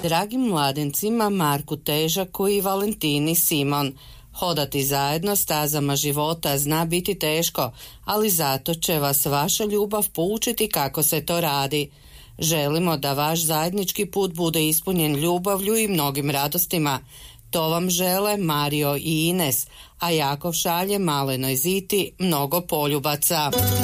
Dragim mladencima Marku Težaku i Valentini Simon, hodati zajedno stazama života zna biti teško, ali zato će vas vaša ljubav poučiti kako se to radi. Želimo da vaš zajednički put bude ispunjen ljubavlju i mnogim radostima. To vam žele Mario i Ines, a Jakov šalje malenoj Ziti mnogo poljubaca.